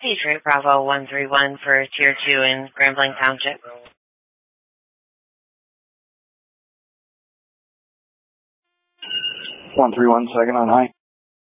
Patriot Bravo 131 for Tier 2 in Grambling Township. 131, second on high.